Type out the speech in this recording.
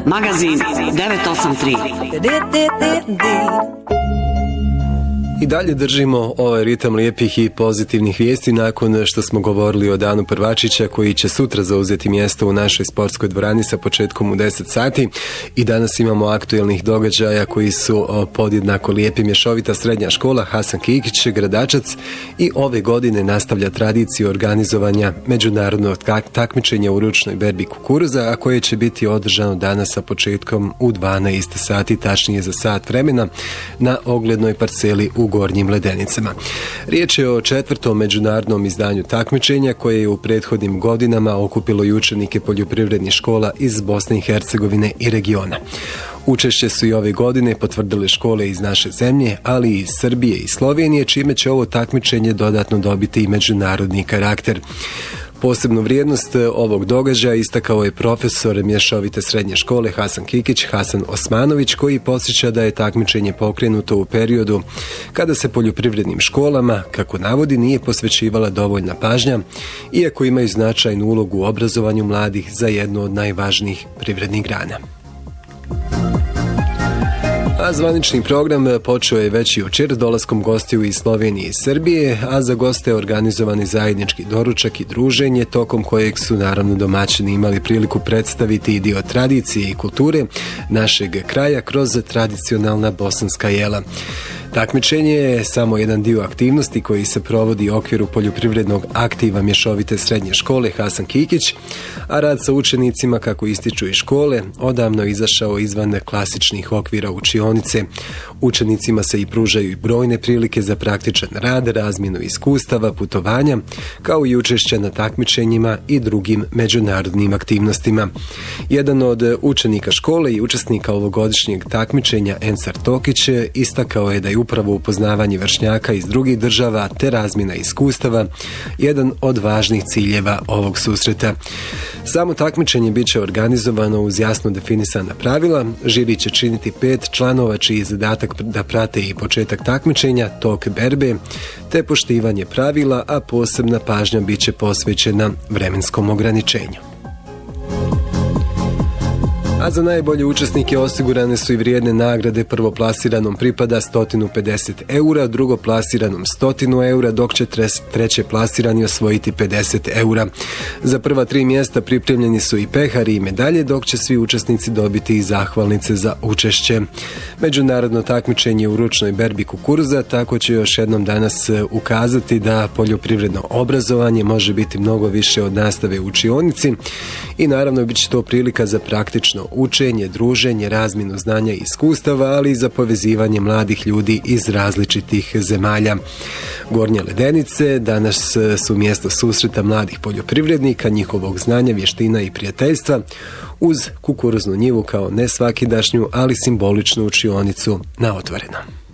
Magazin 983. I dalje držimo ovaj ritam lijepih i pozitivnih vijesti nakon što smo govorili o Danu Prvačića koji će sutra zauzeti mjesto u našoj sportskoj dvorani sa početkom u 10 sati. I danas imamo aktuelnih događaja koji su podjednako lijepi. Mješovita srednja škola Hasan Kikić, Gradačac, i ove godine nastavlja tradiciju organizovanja međunarodnog takmičenja u ručnoj berbi kukuruza, a koje će biti održano danas sa početkom u 12 sati, tačnije za sat vremena, na oglednoj parceli u Gornjim Ledenicama. Riječ je o 4. međunarodnom izdanju takmičenja koje je u prethodnim godinama okupilo i učenike poljoprivrednih škola iz Bosne i Hercegovine i regiona. Učešće su i ove godine potvrdile škole iz naše zemlje, ali i iz Srbije i Slovenije, čime će ovo takmičenje dodatno dobiti i međunarodni karakter. Posebnu vrijednost ovog događaja istakao je profesor Mješovite srednje škole Hasan Kikić, Hasan Osmanović, koji podsjeća da je takmičenje pokrenuto u periodu kada se poljoprivrednim školama, kako navodi, nije posvećivala dovoljna pažnja, iako imaju značajnu ulogu u obrazovanju mladih za jednu od najvažnijih privrednih grana. A zvanični program počeo je već jučer dolaskom gostiju iz Slovenije i Srbije, a za goste je organizovani zajednički doručak i druženje, tokom kojeg su naravno domaćini imali priliku predstaviti i dio tradicije i kulture našeg kraja kroz tradicionalna bosanska jela. Takmičenje je samo jedan dio aktivnosti koji se provodi u okviru poljoprivrednog aktiva Mješovite srednje škole Hasan Kikić, a rad sa učenicima, kako ističu i škole, odavno izašao izvan klasičnih okvira učionice. Učenicima se i pružaju i brojne prilike za praktičan rad, razmjenu iskustava, putovanja, kao i učešće na takmičenjima i drugim međunarodnim aktivnostima. Jedan od učenika škole i učesnika ovogodišnjeg takmičenja, Ensar Tokić, istakao je da je upravo upoznavanje vršnjaka iz drugih država te razmjena iskustava jedan od važnih ciljeva ovog susreta. Samo takmičenje bit će organizovano uz jasno definisana pravila. Žiri će činiti 5 članova čiji je zadatak da prate i početak takmičenja, tok berbe te poštivanje pravila, a posebna pažnja bit će posvećena vremenskom ograničenju. A za najbolje učesnike osigurane su i vrijedne nagrade. Prvoplasiranom pripada 150 eura, drugoplasiranom 100 eura, dok će treće plasirani osvojiti 50 eura. Za prva 3 mjesta pripremljeni su i pehari i medalje, dok će svi učesnici dobiti i zahvalnice za učešće. Međunarodno takmičenje u ručnoj berbi kukuruza tako će još jednom danas ukazati da poljoprivredno obrazovanje može biti mnogo više od nastave u učionici i naravno bit će to prilika za praktično učenje, druženje, razmjenu znanja i iskustava, ali i za povezivanje mladih ljudi iz različitih zemalja. Gornje Ledenice danas su mjesto susreta mladih poljoprivrednika, njihovog znanja, vještina i prijateljstva, uz kukuruznu njivu kao ne svakidašnju, ali simboličnu učionicu na otvorenom.